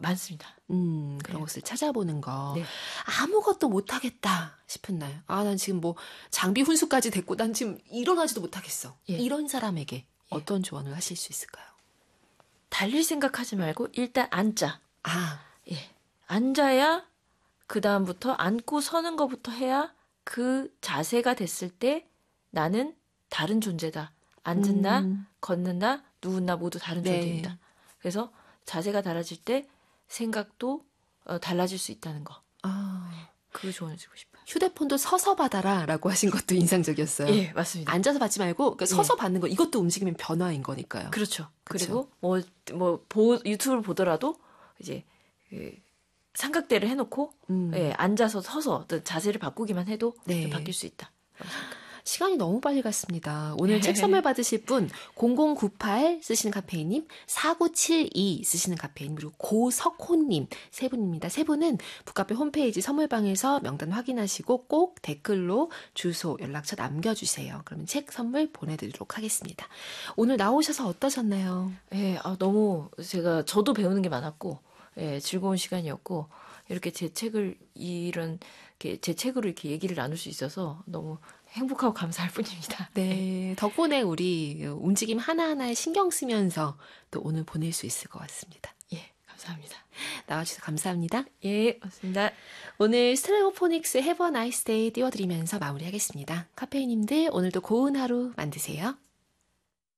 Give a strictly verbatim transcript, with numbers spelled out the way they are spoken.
많습니다. 음, 그런 네. 것을 찾아보는 거. 네. 아무것도 못하겠다 싶은 날. 아, 난 지금 뭐 장비 훈수까지 됐고 난 지금 일어나지도 못하겠어. 예. 이런 사람에게 어떤 조언을 하실 수 있을까요? 달릴 생각하지 말고 일단 앉자. 아, 예. 앉아야 그 다음부터 앉고 서는 것부터 해야 그 자세가 됐을 때 나는 다른 존재다. 앉은 나, 음. 걷는 나, 누운 나 모두 다른 네. 존재입니다. 그래서 자세가 달라질 때 생각도 어, 달라질 수 있다는 거. 아. 그 조언을 주고 싶어요. 휴대폰도 서서 받아라 라고 하신 것도 인상적이었어요. 예, 맞습니다. 앉아서 받지 말고 그러니까 서서 예. 받는 거 이것도 움직이면 변화인 거니까요. 그렇죠. 그쵸? 그리고 뭐, 뭐 보, 유튜브를 보더라도 이제 그 삼각대를 해놓고 음. 예, 앉아서 서서 어떤 자세를 바꾸기만 해도 네. 좀 바뀔 수 있다. 시간이 너무 빨리 갔습니다. 오늘 책 선물 받으실 분 공공구팔 쓰시는 카페인님, 사구칠이 쓰시는 카페인, 그리고 고석호님 세 분입니다. 세 분은 북카페 홈페이지 선물방에서 명단 확인하시고 꼭 댓글로 주소, 연락처 남겨주세요. 그러면 책 선물 보내드리도록 하겠습니다. 오늘 나오셔서 어떠셨나요? 예, 아, 너무 제가 저도 배우는 게 많았고 예, 즐거운 시간이었고 이렇게 제 책을 이런 이렇게 제 책으로 이렇게 얘기를 나눌 수 있어서 너무 행복하고 감사할 뿐입니다. 네, 덕분에 우리 움직임 하나하나에 신경 쓰면서 또 오늘 보낼 수 있을 것 같습니다. 예, 감사합니다. 나와주셔서 감사합니다. 예, 맞습니다. 오늘 스트레오포닉스 Have a Nice Day 띄워드리면서 마무리하겠습니다. 카페인님들 오늘도 고운 하루 만드세요.